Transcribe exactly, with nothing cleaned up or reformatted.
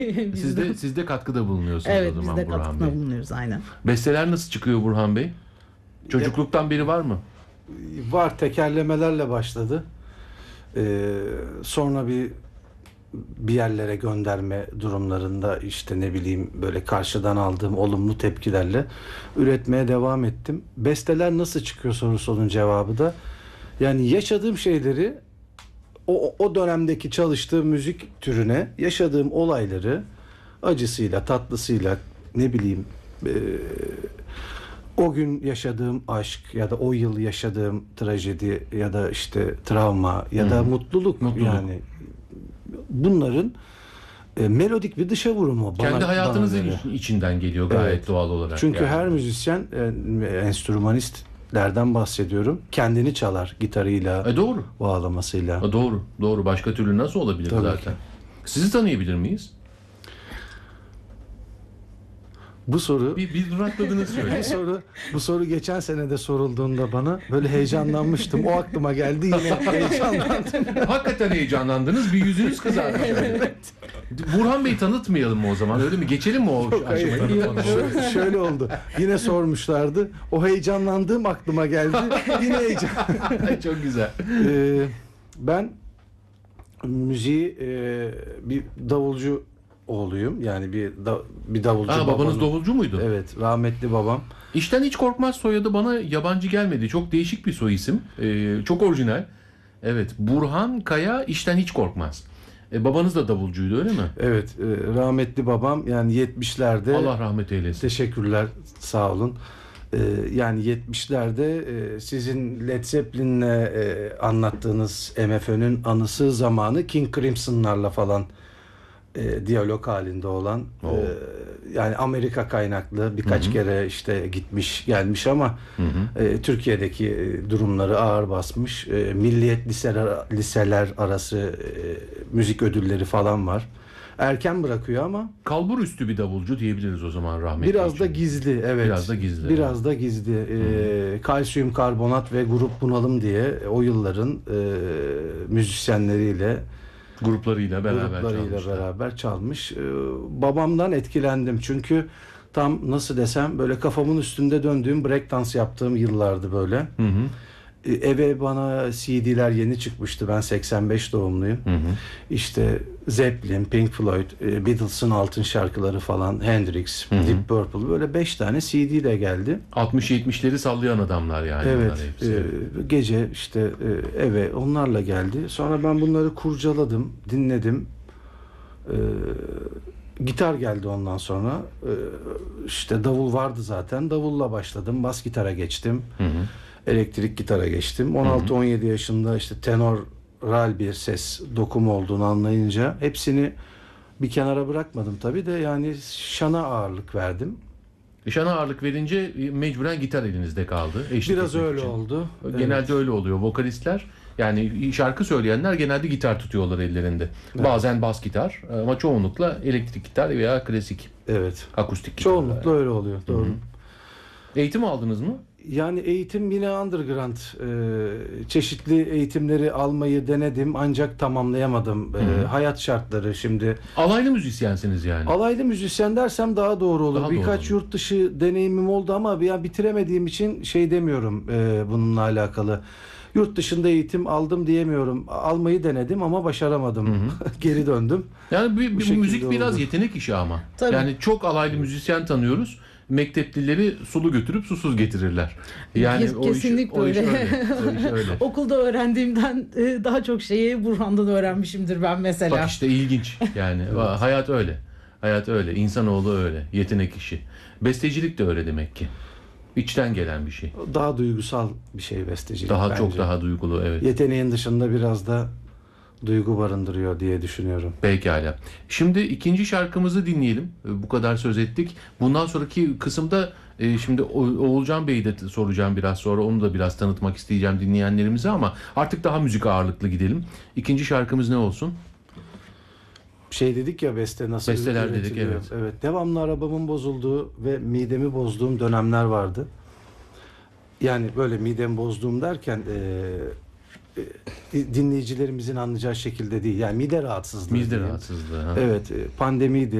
Siz de, siz de katkıda bulunuyorsunuz Evet, o biz zaman de Burhan katkıda Bey. bulunuyoruz aynen. Besteler nasıl çıkıyor Burhan Bey? Çocukluktan beri var mı? Var, tekerlemelerle başladı. Ee, sonra bir bir yerlere gönderme durumlarında işte ne bileyim böyle karşıdan aldığım olumlu tepkilerle üretmeye devam ettim. Besteler nasıl çıkıyor sorusunun cevabı da yani yaşadığım şeyleri o, o dönemdeki çalıştığım müzik türüne yaşadığım olayları acısıyla tatlısıyla ne bileyim e, o gün yaşadığım aşk ya da o yıl yaşadığım trajedi ya da işte travma ya da Hı. mutluluk, Mutluluk. yani bunların e, melodik bir dışa vurumu. Kendi bana- hayatınızın bana göre. içinden geliyor gayet Evet. doğal olarak. Çünkü yani. her müzisyen e, enstrümanistlerden bahsediyorum. Kendini çalar gitarıyla, E doğru. bağlamasıyla. E doğru. Doğru. Başka türlü nasıl olabilir Tabii zaten? ki. Sizi tanıyabilir miyiz? Bu soru Bir, bir durakladınız bu şöyle. soru bu soru geçen sene de sorulduğunda bana böyle heyecanlanmıştım. O aklıma geldi, yine heyecanlandım. Hakikaten heyecanlandınız. Bir yüzünüz kızardı. şöyle. Burhan Bey tanıtmayalım mı o zaman? Öyle mi? Geçelim mi o Hayır. aşamayı? Şöyle, şöyle oldu. Yine sormuşlardı. O heyecanlandığım aklıma geldi. Yine heyecan. Çok güzel. Ee, ben müziği e, bir davulcu oğluyum. Yani bir da, bir davulcu Aa, babanız babamın- davulcu muydu? Evet, rahmetli babam. İşten hiç korkmaz soyadı bana yabancı gelmedi. Çok değişik bir soy isim. Ee, çok orijinal. Evet. Burhan Kaya işten hiç korkmaz. E, babanız da davulcuydu öyle mi? Evet, e, rahmetli babam yani yetmişlerde. Allah rahmet eylesin. Teşekkürler, sağ olun. Ee, yani yetmişlerde e, sizin Led Zeppelin'le e, anlattığınız M F Ö'nün anısı zamanı King Crimson'larla falan e, diyalog halinde olan Oo. e, yani Amerika kaynaklı birkaç Hı hı. kere işte gitmiş gelmiş ama Hı hı. e, Türkiye'deki e, durumları ağır basmış. E, Milliyet liseler, liseler arası e, müzik ödülleri falan var. Erken bırakıyor ama Kalbur üstü bir davulcu diyebiliriz o zaman rahmetli biraz da için. gizli, evet. Biraz da gizli, Biraz evet. da gizli. Ee, kalsiyum karbonat ve grup bunalım diye o yılların e, müzisyenleriyle, Gruplarıyla beraber gruplarıyla çalmışlar. beraber çalmış. Ee, babamdan etkilendim çünkü tam nasıl desem böyle kafamın üstünde döndüğüm breakdance yaptığım yıllardı böyle. Hı hı. Ee, eve bana C D'ler yeni çıkmıştı. Ben seksen beş doğumluyum. Hı hı. İşte Zeppelin, Pink Floyd, e, Beatles'ın altın şarkıları falan, Hendrix, Hı hı. Deep Purple, böyle beş tane C D de geldi. altmış yetmişleri sallayan adamlar yani. Evet, bunlar hepsi. e, gece işte e, eve onlarla geldi. Sonra ben bunları kurcaladım, dinledim. E, gitar geldi ondan sonra. E, işte davul vardı zaten. Davulla başladım, bas gitara geçtim. Hı hı. Elektrik gitara geçtim. on altı on yedi yaşında işte tenoral bir ses dokumu olduğunu anlayınca hepsini bir kenara bırakmadım tabii de, yani şana ağırlık verdim. Şana ağırlık verince mecburen gitar elinizde kaldı. Eşlik Biraz etmek öyle için. oldu. Genelde Evet. öyle oluyor. Vokalistler yani şarkı söyleyenler genelde gitar tutuyorlar ellerinde. Evet. Bazen bas gitar ama çoğunlukla elektrik gitar veya klasik Evet. akustik gitar. Çoğunlukla öyle oluyor. Doğru. Hı hı. Eğitim aldınız mı? Yani eğitim yine underground. Ee, çeşitli eğitimleri almayı denedim ancak tamamlayamadım. Ee, Hı hı. hayat şartları şimdi. Alaylı müzisyensiniz yani. Alaylı müzisyen dersem daha doğru olur. Daha doğru Birkaç olur. yurt dışı deneyimim oldu ama ya bitiremediğim için şey demiyorum e, bununla alakalı. Yurt dışında eğitim aldım diyemiyorum. Almayı denedim ama başaramadım. Hı hı. Geri döndüm. Yani bir, Bu bir şekilde müzik biraz oldu. yetenek işi ama. Tabii. Yani çok alaylı müzisyen tanıyoruz. Mekteplileri sulu götürüp susuz getirirler. Yani Kes- o iş, kesinlikle o iş öyle. öyle. O iş öyle. Okulda öğrendiğimden e, daha çok şeyi Burhan'dan öğrenmişimdir ben mesela. Bak işte ilginç yani. Hayat öyle. Hayat öyle. İnsanoğlu öyle. Yetenek işi. Bestecilik de öyle demek ki. İçten gelen bir şey. Daha duygusal bir şey bestecilik Daha bence. çok daha duygulu, evet. Yeteneğin dışında biraz da duygu barındırıyor diye düşünüyorum. Pekala. Şimdi ikinci şarkımızı dinleyelim. Bu kadar söz ettik. Bundan sonraki kısımda e, şimdi O- Oğulcan Bey'i de soracağım biraz sonra. Onu da biraz tanıtmak isteyeceğim dinleyenlerimize ama artık daha müzik ağırlıklı gidelim. İkinci şarkımız ne olsun? Şey dedik ya, beste nasıl Besteler dedik, üretiliyor. evet. Evet. Devamlı arabamın bozulduğu ve midemi bozduğum dönemler vardı. Yani böyle midemi bozduğum derken e, e, dinleyicilerimizin anlayacağı şekilde değil. Yani mide rahatsızlığı. Mide diyeyim. rahatsızlığı. Ha. Evet, e, pandemiydi.